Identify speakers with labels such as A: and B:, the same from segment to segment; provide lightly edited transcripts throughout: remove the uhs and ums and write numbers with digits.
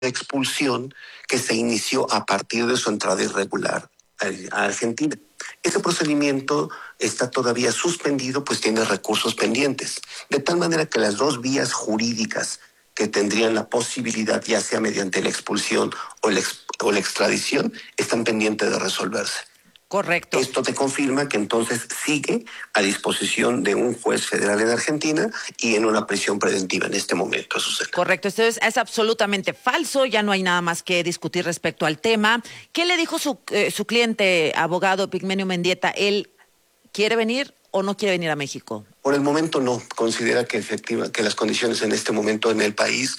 A: expulsión que se inició a partir de su entrada irregular a Argentina. Ese procedimiento está todavía suspendido, pues tiene recursos pendientes, de tal manera que las dos vías jurídicas que tendrían la posibilidad, ya sea mediante la expulsión o la extradición, están pendientes de resolverse.
B: Correcto.
A: Esto te confirma que entonces sigue a disposición de un juez federal en Argentina y en una prisión preventiva en este momento, Azucena.
B: Correcto, esto es absolutamente falso, ya no hay nada más que discutir respecto al tema. ¿Qué le dijo su cliente, abogado Pigmenio Mendieta? ¿Él quiere venir o no quiere venir a México?
A: Por el momento no, considera que que las condiciones en este momento en el país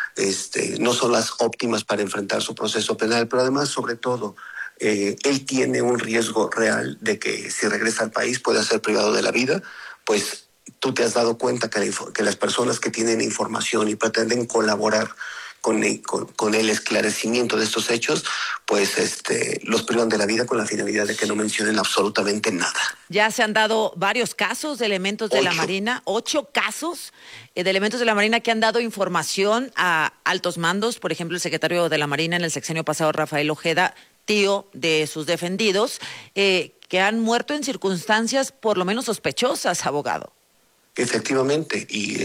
A: no son las óptimas para enfrentar su proceso penal, pero además, sobre todo, él tiene un riesgo real de que si regresa al país pueda ser privado de la vida, pues tú te has dado cuenta que las personas que tienen información y pretenden colaborar con el esclarecimiento de estos hechos, pues los privan de la vida con la finalidad de que no mencionen absolutamente nada.
B: Ya se han dado varios casos de elementos de la Marina, 8 casos de elementos de la Marina que han dado información a altos mandos, por ejemplo, el secretario de la Marina en el sexenio pasado, Rafael Ojeda, tío de sus defendidos, que han muerto en circunstancias por lo menos sospechosas, abogado.
A: Efectivamente, y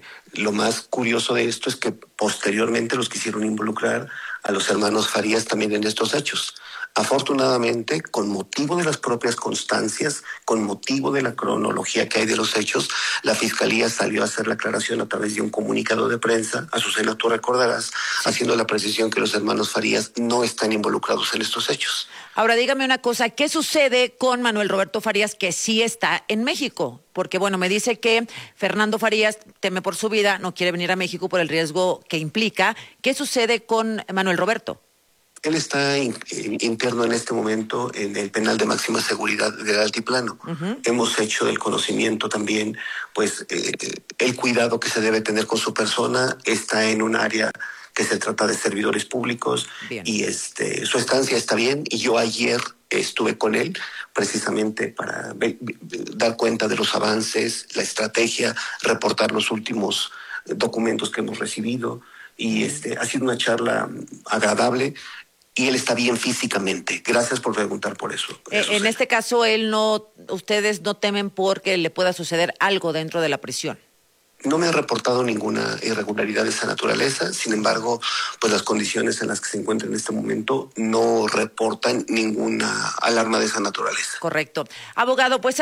A: lo más curioso de esto es que posteriormente los quisieron involucrar a los hermanos Farías también en estos hechos. Afortunadamente, con motivo de las propias constancias, con motivo de la cronología que hay de los hechos, la Fiscalía salió a hacer la aclaración a través de un comunicado de prensa, Azucena, tú recordarás, haciendo la precisión que los hermanos Farías no están involucrados en estos hechos.
B: Ahora, dígame una cosa, ¿qué sucede con Manuel Roberto Farías, que sí está en México? Porque, bueno, me dice que Fernando Farías teme por su vida, no quiere venir a México por el riesgo que implica. ¿Qué sucede con Manuel Roberto?
A: Él está interno en este momento en el penal de máxima seguridad del Altiplano. Uh-huh. Hemos hecho del conocimiento también, pues, el cuidado que se debe tener con su persona. Está en un área que se trata de servidores públicos. Bien. Y su estancia está bien. Y yo ayer estuve con él precisamente para dar cuenta de los avances, la estrategia, reportar los últimos documentos que hemos recibido. Y ha sido una charla agradable. Y él está bien físicamente. Gracias por preguntar por eso.
B: En este caso, ustedes no temen porque le pueda suceder algo dentro de la prisión.
A: No me han reportado ninguna irregularidad de esa naturaleza, sin embargo, pues las condiciones en las que se encuentra en este momento no reportan ninguna alarma de esa naturaleza.
B: Correcto. Abogado, pues se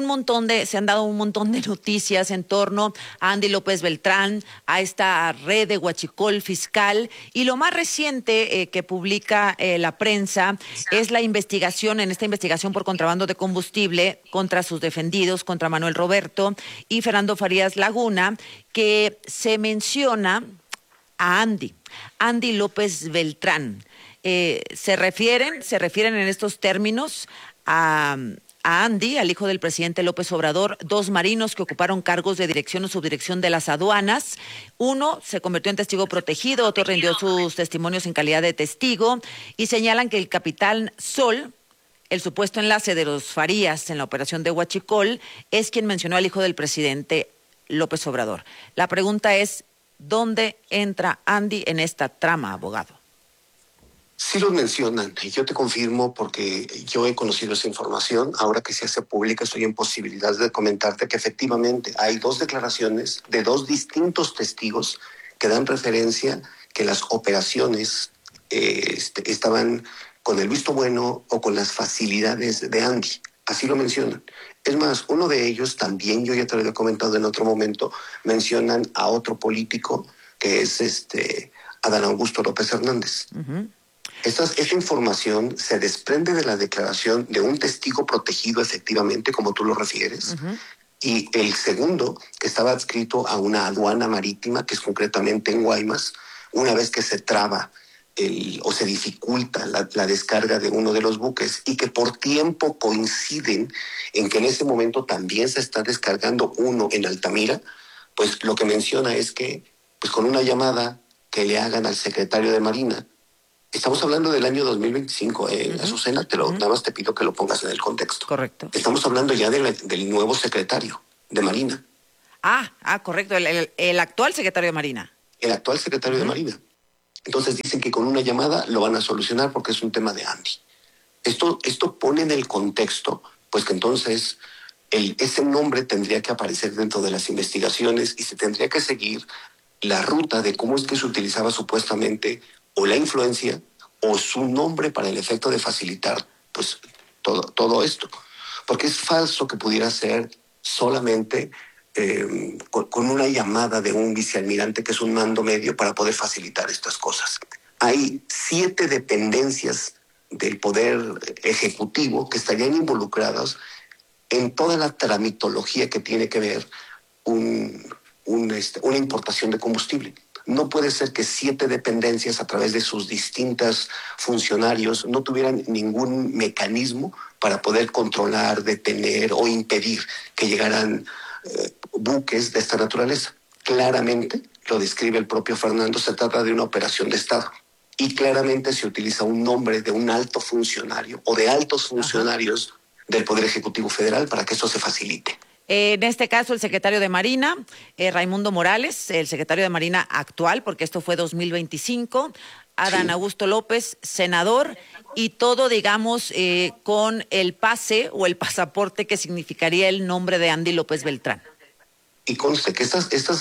B: han dado un montón de noticias en torno a Andy López Beltrán, a esta red de huachicol fiscal, y lo más reciente que publica la prensa es esta investigación por contrabando de combustible contra sus defendidos, contra Manuel Roberto y Fernando Farías Laguna, que se menciona a Andy López Beltrán. Se refieren en estos términos a Andy, al hijo del presidente López Obrador, 2 marinos que ocuparon cargos de dirección o subdirección de las aduanas. Uno se convirtió en testigo protegido, otro rindió sus testimonios en calidad de testigo, y señalan que el capitán Sol, el supuesto enlace de los Farías en la operación de Huachicol, es quien mencionó al hijo del presidente López Obrador. La pregunta es, ¿dónde entra Andy en esta trama, abogado?
A: Sí los mencionan, y yo te confirmo porque yo he conocido esa información. Ahora que se hace pública, estoy en posibilidad de comentarte que efectivamente hay 2 declaraciones de 2 distintos testigos que dan referencia que las operaciones estaban con el visto bueno o con las facilidades de Andy. Así lo mencionan. Es más, uno de ellos también, yo ya te lo había comentado en otro momento, mencionan a otro político que es Adán Augusto López Hernández. Uh-huh. Esta información se desprende de la declaración de un testigo protegido, efectivamente, como tú lo refieres, uh-huh, y el segundo, que estaba adscrito a una aduana marítima, que es concretamente en Guaymas. Una vez que se traba o se dificulta la descarga de uno de los buques, y que por tiempo coinciden en que en ese momento también se está descargando uno en Altamira, pues lo que menciona es que, pues con una llamada que le hagan al secretario de Marina, estamos hablando del año 2025, uh-huh, Azucena, uh-huh, nada más te pido que lo pongas en el contexto.
B: Correcto.
A: Estamos hablando ya del nuevo secretario de Marina.
B: Correcto, el actual secretario de Marina.
A: El actual secretario, uh-huh, de Marina. Entonces dicen que con una llamada lo van a solucionar porque es un tema de Andy. Esto pone en el contexto, pues que entonces ese nombre tendría que aparecer dentro de las investigaciones y se tendría que seguir la ruta de cómo es que se utilizaba supuestamente o la influencia o su nombre para el efecto de facilitar pues todo esto. Porque es falso que pudiera ser solamente con una llamada de un vicealmirante que es un mando medio para poder facilitar estas cosas. Hay 7 dependencias del Poder Ejecutivo que estarían involucradas en toda la tramitología que tiene que ver una importación de combustible. No puede ser que 7 dependencias a través de sus distintos funcionarios no tuvieran ningún mecanismo para poder controlar, detener o impedir que llegaran buques de esta naturaleza. Claramente, lo describe el propio Fernando, se trata de una operación de Estado. Y claramente se utiliza un nombre de un alto funcionario o de altos funcionarios del Poder Ejecutivo Federal para que eso se facilite.
B: En este caso, el secretario de Marina, Raimundo Morales, el secretario de Marina actual, porque esto fue 2025, Adán Augusto López, senador, y todo, digamos, con el pase o el pasaporte que significaría el nombre de Andy López Beltrán.
A: Y conste que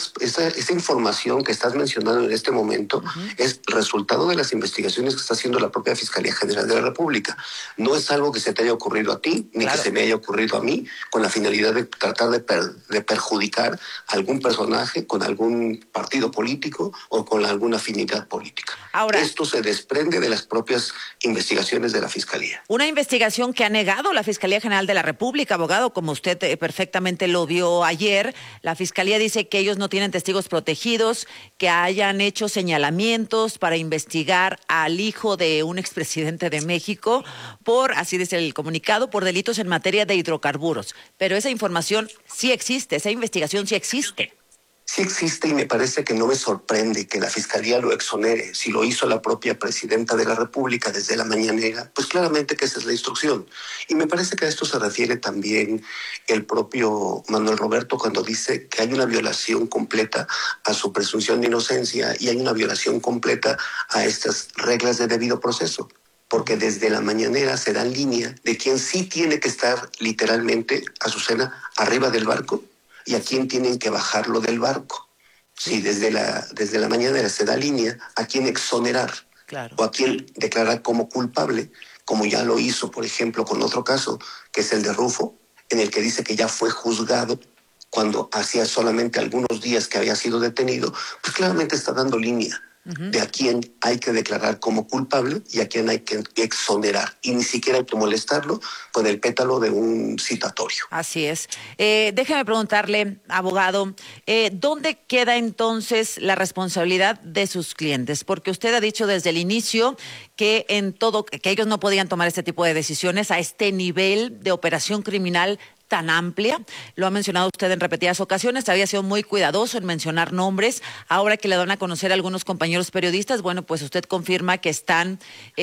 A: esta información que estás mencionando en este momento es resultado de las investigaciones que está haciendo la propia Fiscalía General de la República. No es algo que se te haya ocurrido a ti, ni que se me haya ocurrido a mí, con la finalidad de tratar de perjudicar a algún personaje con algún partido político o con alguna afinidad política. Ahora, esto se desprende de las propias investigaciones de la Fiscalía.
B: Una investigación que ha negado la Fiscalía General de la República, abogado, como usted perfectamente lo vio ayer. La Fiscalía dice que ellos no tienen testigos protegidos, que hayan hecho señalamientos para investigar al hijo de un expresidente de México por, así dice el comunicado, por delitos en materia de hidrocarburos. Pero esa información sí existe, esa investigación sí existe.
A: Sí existe y me parece que no me sorprende que la Fiscalía lo exonere. Si lo hizo la propia Presidenta de la República desde la mañanera, pues claramente que esa es la instrucción. Y me parece que a esto se refiere también el propio Manuel Roberto cuando dice que hay una violación completa a su presunción de inocencia y hay una violación completa a estas reglas de debido proceso. Porque desde la mañanera se da línea de quien sí tiene que estar literalmente, Azucena, arriba del barco y a quién tienen que bajarlo del barco. Sí, desde la mañanera se da línea a quién exonerar o a quién declarar como culpable, como ya lo hizo, por ejemplo, con otro caso, que es el de Rufo, en el que dice que ya fue juzgado cuando hacía solamente algunos días que había sido detenido, pues claramente está dando línea de a quién hay que declarar como culpable y a quién hay que exonerar. Y ni siquiera hay que molestarlo con el pétalo de un citatorio.
B: Así es. Déjeme preguntarle, abogado, ¿dónde queda entonces la responsabilidad de sus clientes? Porque usted ha dicho desde el inicio que que ellos no podían tomar este tipo de decisiones a este nivel de operación criminal tan amplia. Lo ha mencionado usted en repetidas ocasiones, había sido muy cuidadoso en mencionar nombres. Ahora que le dan a conocer a algunos compañeros periodistas, bueno, pues usted confirma que están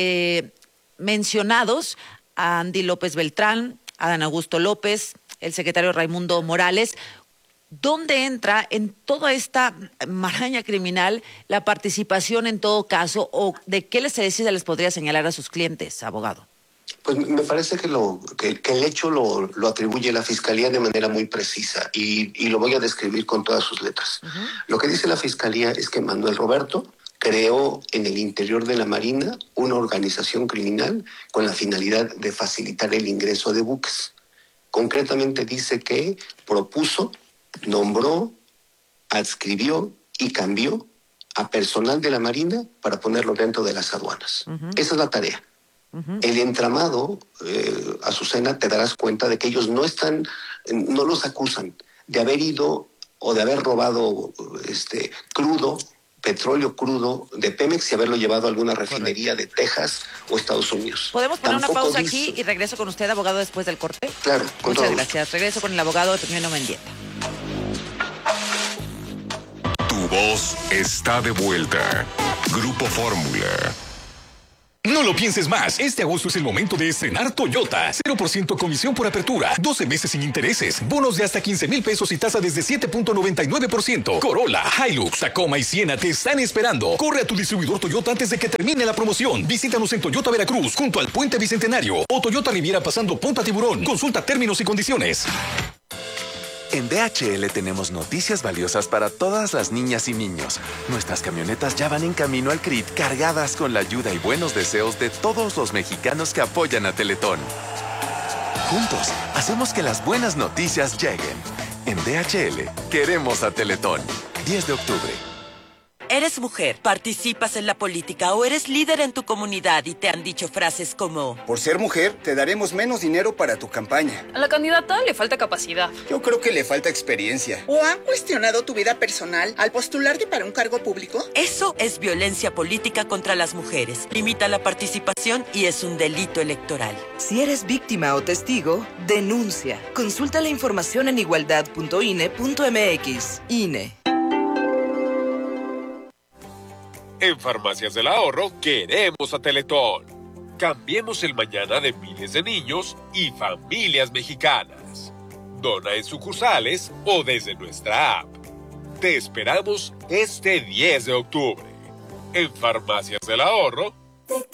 B: mencionados a Andy López Beltrán, Adán Augusto López, el secretario Raimundo Morales. ¿Dónde entra en toda esta maraña criminal la participación en todo caso o de qué se les podría señalar a sus clientes, abogado?
A: Pues me parece que el hecho lo atribuye la Fiscalía de manera muy precisa y lo voy a describir con todas sus letras. Lo que dice la Fiscalía es que Manuel Roberto creó en el interior de la Marina una organización criminal con la finalidad de facilitar el ingreso de buques. Concretamente dice que propuso, nombró, adscribió y cambió a personal de la Marina para ponerlo dentro de las aduanas. Esa es la tarea. El entramado, Azucena, te darás cuenta de que ellos no los acusan de haber ido o de haber robado petróleo crudo de Pemex y haberlo llevado a alguna refinería de Texas o Estados Unidos.
B: ¿Podemos poner una pausa aquí y regreso con usted, abogado, después del corte?
A: Claro.
B: Muchas gracias. Regreso con el abogado Epimenio Mendieta.
C: Tu voz está de vuelta. Grupo Fórmula. No lo pienses más. Este agosto es el momento de estrenar Toyota. 0% comisión por apertura, 12 meses sin intereses, bonos de hasta 15,000 pesos y tasa desde 7.99%. Corolla, Hilux, Tacoma y Siena te están esperando. Corre a tu distribuidor Toyota antes de que termine la promoción. Visítanos en Toyota Veracruz, junto al Puente Bicentenario, o Toyota Riviera pasando Punta Tiburón. Consulta términos y condiciones.
D: En DHL tenemos noticias valiosas para todas las niñas y niños. Nuestras camionetas ya van en camino al CRIT cargadas con la ayuda y buenos deseos de todos los mexicanos que apoyan a Teletón. Juntos, hacemos que las buenas noticias lleguen. En DHL, queremos a Teletón. 10 de octubre.
E: Eres mujer, participas en la política o eres líder en tu comunidad y te han dicho frases como:
F: por ser mujer, te daremos menos dinero para tu campaña.
G: A la candidata le falta capacidad.
F: Yo creo que le falta experiencia.
H: ¿O han cuestionado tu vida personal al postularte para un cargo público?
E: Eso es violencia política contra las mujeres. Limita la participación y es un delito electoral.
I: Si eres víctima o testigo, denuncia. Consulta la información en igualdad.ine.mx. INE.
J: En Farmacias del Ahorro queremos a Teletón. Cambiemos el mañana de miles de niños y familias mexicanas. Dona en sucursales o desde nuestra app. Te esperamos este 10 de octubre. En Farmacias del Ahorro.
K: Te